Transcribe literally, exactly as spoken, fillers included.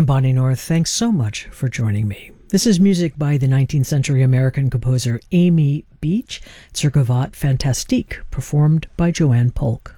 Bonnie North. Thanks so much for joining me. This is music by the nineteenth century American composer Amy Beach, Zergovat Fantastique, performed by Joanne Polk.